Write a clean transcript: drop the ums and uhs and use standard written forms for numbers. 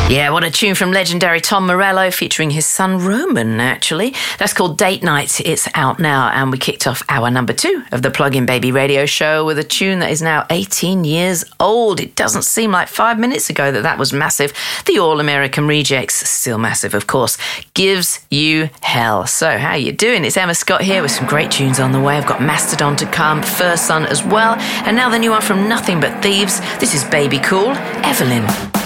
Yeah, what a tune from legendary Tom Morello featuring his son Roman, actually. That's called Date Night. It's out now, and we kicked off hour number 2 of the Plug-in Baby radio show with a tune that is now 18 years old. It doesn't seem like 5 minutes ago that was massive. The All-American Rejects, still massive, of course, Gives You Hell. So, how you doing? It's Emma Scott here with some great tunes on the way. I've got Mastodon to come, First Son as well, and now the new one from Nothing But Thieves. This is Baby Cool, Evelyn.